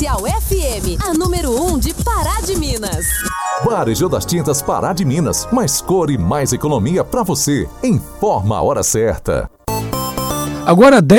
Comercial FM, a número 1 de Pará de Minas. Varejão das Tintas Pará de Minas. Mais cor e mais economia para você. Informa a hora certa. Agora